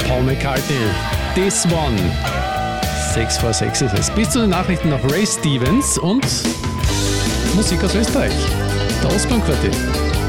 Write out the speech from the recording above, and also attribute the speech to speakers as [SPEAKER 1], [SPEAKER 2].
[SPEAKER 1] Paul McCartney, This One. 6 vor 6 ist es. Bis zu den Nachrichten noch Ray Stevens und Musik aus Österreich. Der Ostbahn-Quartett.